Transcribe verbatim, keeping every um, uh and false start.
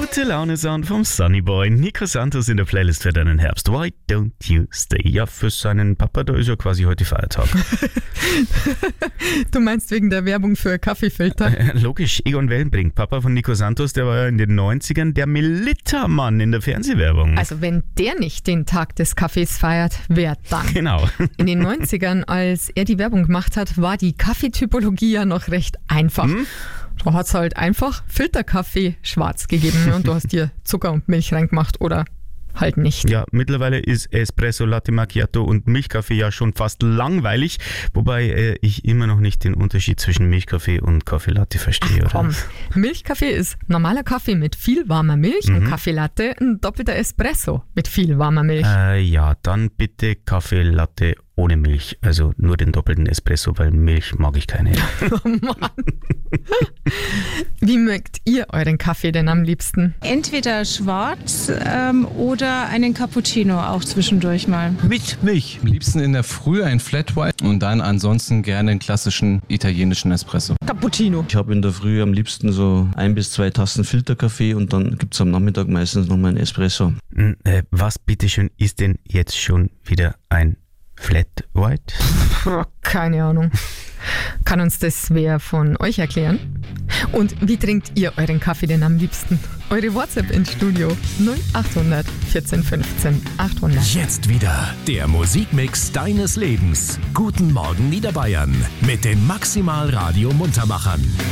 Gute Laune Sound vom Sunny Boy. Nico Santos in der Playlist für deinen Herbst. Why don't you stay? Ja, für seinen Papa, da ist ja quasi heute Feiertag. Du meinst wegen der Werbung für Kaffeefilter? Äh, logisch, Egon Wellenbrink, Papa von Nico Santos, der war ja in den neunzigern der Melitta-Mann in der Fernsehwerbung. Also wenn der nicht den Tag des Kaffees feiert, wer dann? Genau. In den neunzigern, als er die Werbung gemacht hat, war die Kaffeetypologie ja noch recht einfach. Hm? Da hat es halt einfach Filterkaffee schwarz gegeben und du hast dir Zucker und Milch reingemacht oder halt nicht. Ja, mittlerweile ist Espresso, Latte Macchiato und Milchkaffee ja schon fast langweilig, wobei äh, ich immer noch nicht den Unterschied zwischen Milchkaffee und Kaffee Latte verstehe. Ach, komm. Oder? Milchkaffee ist normaler Kaffee mit viel warmer Milch mhm. und Kaffee Latte ein doppelter Espresso mit viel warmer Milch. Äh, ja, dann bitte Kaffee Latte ohne Milch, also nur den doppelten Espresso, weil Milch mag ich keine. Oh Mann. Wie mögt ihr euren Kaffee denn am liebsten? Entweder schwarz ähm, oder einen Cappuccino auch zwischendurch mal. Mit Milch. Am liebsten in der Früh ein Flat White und dann ansonsten gerne einen klassischen italienischen Espresso. Cappuccino. Ich habe in der Früh am liebsten so ein bis zwei Tassen Filterkaffee und dann gibt es am Nachmittag meistens nochmal einen Espresso. Äh, was bitteschön ist denn jetzt schon wieder ein Flat White? Oh, keine Ahnung. Kann uns das wer von euch erklären? Und wie trinkt ihr euren Kaffee denn am liebsten? Eure WhatsApp ins Studio null achthundert vierzehn fünfzehn achthundert. Jetzt wieder der Musikmix deines Lebens. Guten Morgen Niederbayern mit den Maximal Radio Muntermachern.